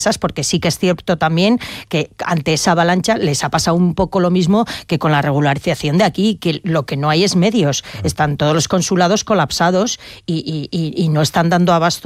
porque sí que es cierto también que ante esa avalancha les ha pasado un poco lo mismo que con la regularización de aquí, que lo que no hay es medios. Están todos los consulados colapsados y no están dando abasto